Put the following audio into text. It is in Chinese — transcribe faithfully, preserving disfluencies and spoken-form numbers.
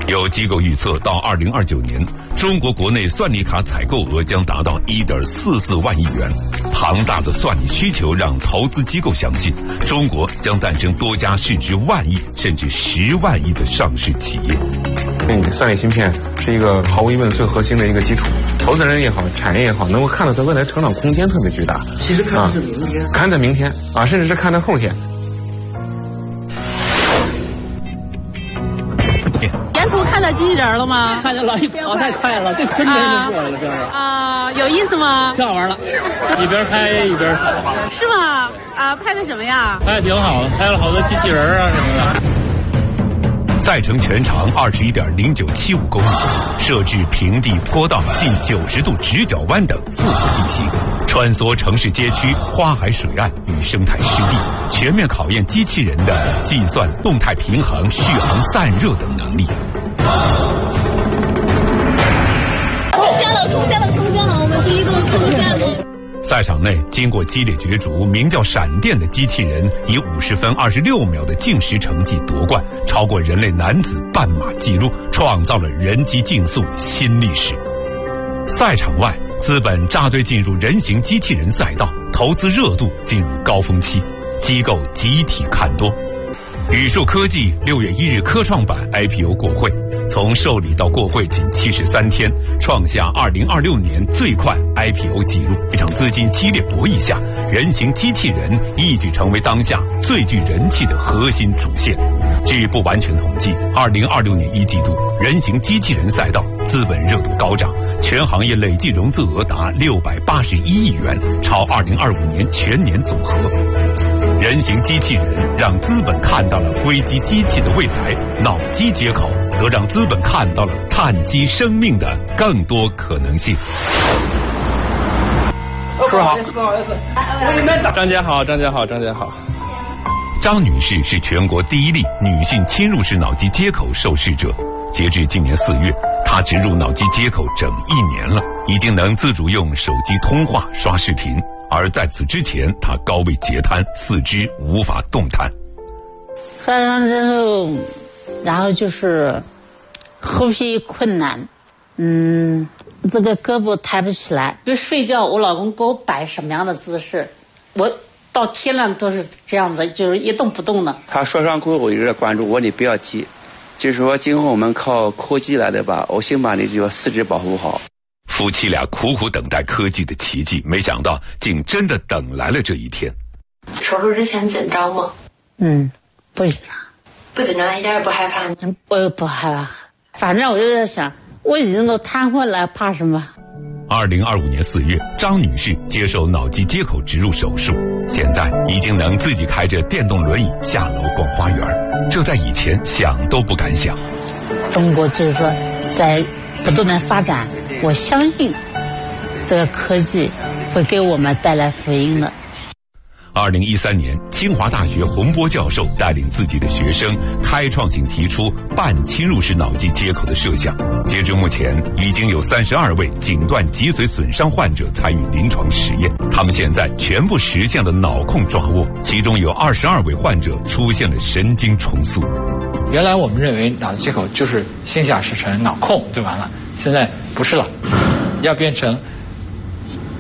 有机构预测，到二零二九年，中国国内算力卡采购额将达到 一点四四万亿元。庞大的算力需求让投资机构相信，中国将诞生多家市值万亿甚至十万亿的上市企业。 嗯，算力芯片是一个毫无疑问最核心的一个基础。投资人也好，产业也好，能够看到它未来成长空间特别巨大。 其实看的是明天，啊、 看的明天啊，甚至是看的后天。 沿途看到机器人了吗？ 看见了，一跑太快了，这真没人过了，这是啊，有意思吗？ 太好玩了，一边开一边跑。 是吗？啊，拍的什么呀？ 拍的挺好的，拍了好多机器人啊什么的。 赛程全长二十一点零九七五公里，设置平地、坡道、近九十度直角弯等复合地形，穿梭城市街区、花海水岸与生态湿地，全面考验机器人的计算、动态平衡、续航、散热等能力。 冲线了，冲线了，冲线了！我们第一个冲线了。 赛场内经过激烈角逐，名叫闪电的机器人以五十分二十六秒的净时成绩夺冠，超过人类男子半马纪录，创造了人机竞速新历史。赛场外，资本扎堆进入人形机器人赛道，投资热度进入高峰期，机构集体看多。宇树科技六月一日科创板 I P O 过会，从受理到过会仅七十三天，创下二零二六年最快 I P O 纪录。一场资金激烈博弈下，人形机器人一举成为当下最具人气的核心主线。据不完全统计，二零二六年一季度人形机器人赛道资本热度高涨，全行业累计融资额达六百八十一亿元，超二零二五年全年总和。人形机器人让资本看到了飞机机器的未来，脑机接口则让资本看到了碳基生命的更多可能性。 叔好，不好意思，张姐好，张姐好，张姐好。 张女士是全国第一例女性侵入式脑机接口受试者，截至今年四月，她植入脑机接口整一年了，已经能自主用手机通话、刷视频。而在此之前，她高位截瘫，四肢无法动弹。 发伤之后，然后就是呼吸困难，嗯，这个胳膊抬不起来。就睡觉，我老公给我摆什么样的姿势，我到天亮都是这样子，就是一动不动的。 他受伤过后，我一直在关注，我说你不要急，就是说今后我们靠科技来的吧，我先把你这个四肢保护好。 夫妻俩苦苦等待科技的奇迹，没想到竟真的等来了这一天。 手术之前紧张吗？ 嗯，不紧张。 不紧张，一点也不害怕。 我也不害怕，反正我就在想，我已经都瘫痪了，怕什么？ 二零二五年四月，张女士接受脑机接口植入手术，现在已经能自己开着电动轮椅下楼逛花园，这在以前想都不敢想。 中国就是说在不断的发展，我相信这个科技会给我们带来福音的。 二零一三年，清华大学洪波教授带领自己的学生开创性提出半侵入式脑机接口的设想。截至目前，已经有三十二位颈段脊髓损伤患者参与临床实验，他们现在全部实现了脑控抓握，其中有二十二位患者出现了神经重塑。 原来我们认为脑机接口就是心想事成、脑控就完了，现在不是了，要变成